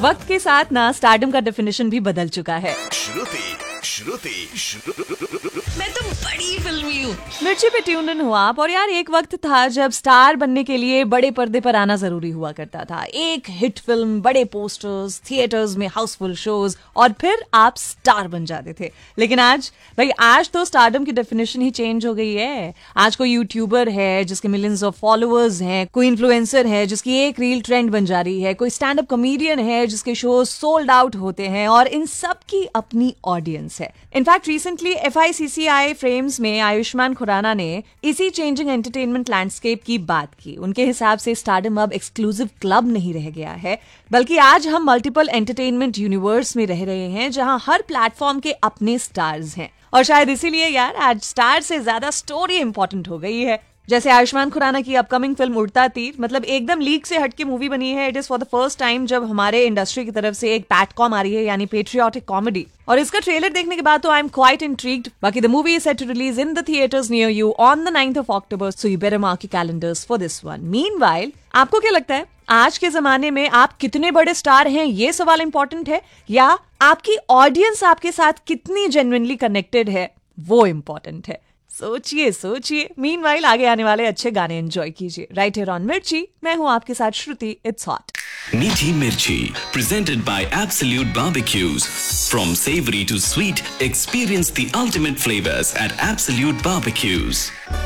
वक्त के साथ ना स्टारडम का डेफिनेशन भी बदल चुका है। मैं तो बड़ी फिल्मी हूँ। मिर्ची पे ट्यून इन हुआ आप। और यार एक वक्त था जब स्टार बनने के लिए बड़े पर्दे पर आना जरूरी हुआ करता था। एक हिट फिल्म, बड़े पोस्टर्स, थिएटर्स में हाउसफुल शोज और फिर आप स्टार बन जाते थे। लेकिन आज तो स्टारडम की डेफिनेशन ही चेंज हो गई है। आज कोई यूट्यूबर है जिसके मिलियंस ऑफ फॉलोअर्स हैं, कोई इन्फ्लुएंसर है जिसकी एक रील ट्रेंड बन जा रही है, कोई स्टैंड अप कॉमेडियन है जिसके शो सोल्ड आउट होते हैं और इन सब की अपनी ऑडियंस है। इनफैक्ट रिसेंटली FICCI फ्रेम्स में आयुष्मान खुराना ने इसी चेंजिंग एंटरटेनमेंट लैंडस्केप की बात की। उनके हिसाब से स्टारडम अब एक्सक्लूसिव क्लब नहीं रह गया है, बल्कि आज हम मल्टीपल एंटरटेनमेंट यूनिवर्स में रह रहे हैं जहां हर प्लेटफॉर्म के अपने स्टार्स हैं। और शायद इसीलिए यार आज स्टार से ज्यादा स्टोरी इंपॉर्टेंट हो गई है। जैसे आयुष्मान खुराना की अपकमिंग फिल्म उड़ता तीर, मतलब एकदम लीक से हटके मूवी बनी है। It is for the first time जब हमारे इंडस्ट्री की तरफ से एक पैटकॉम आ रही है, यानी पेट्रियोटिक कॉमेडी। और इसका ट्रेलर देखने के बाद तो आई एम क्वाइट इंट्रिग्ड। बाकी the movie is set to release in the theatres near you on the 9th of October, so you better mark your calendars for this one. Meanwhile, आपको क्या लगता है आज के जमाने में आप कितने बड़े स्टार हैं, ये सवाल इंपॉर्टेंट है, या आपकी ऑडियंस आपके साथ कितनी जेन्युइनली कनेक्टेड है, वो इंपॉर्टेंट है? सोचिए। मीनवाइल आगे आने वाले अच्छे गाने एंजॉय कीजिए। राइट हियर ऑन मिर्ची, मैं हूं आपके साथ श्रुति। It's hot. Meethi Mirchi, presented by Absolute Barbecues. From savory to sweet, experience the ultimate flavors at Absolute Barbecues.